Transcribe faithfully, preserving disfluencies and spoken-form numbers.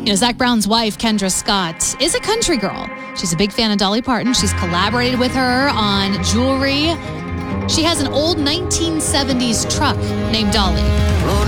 You know, Zach Brown's wife, Kendra Scott, is a country girl. She's a big fan of Dolly Parton. She's collaborated with her on jewelry. She has an old nineteen seventies truck named Dolly.